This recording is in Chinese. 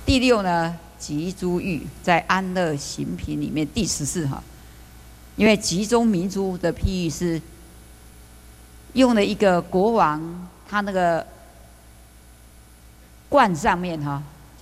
第六呢，集诸欲，在安乐行品里面第14哈。因为集中明珠的譬喻是用了一个国王，他那个冠上面哈